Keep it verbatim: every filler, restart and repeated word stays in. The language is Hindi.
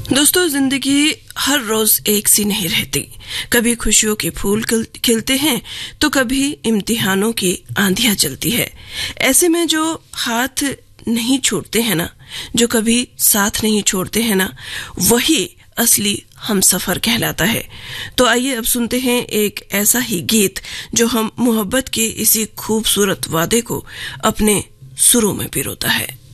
दोस्तों, जिंदगी हर रोज एक सी नहीं रहती। कभी खुशियों के फूल खिलते हैं तो कभी इम्तिहानों की आंधियां चलती है। ऐसे में जो हाथ नहीं छोड़ते हैं ना, जो कभी साथ नहीं छोड़ते हैं ना, वही असली हम सफर कहलाता है। तो आइए अब सुनते हैं एक ऐसा ही गीत जो हम मोहब्बत के इसी खूबसूरत वादे को अपने सुरों में पिरोता है।